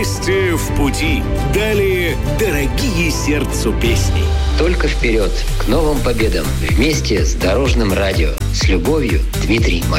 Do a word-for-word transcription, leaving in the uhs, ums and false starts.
Вместе в пути. Далее дорогие сердцу песни. Только вперед, к новым победам. Вместе с Дорожным радио. С любовью, Дмитрий Мальцев.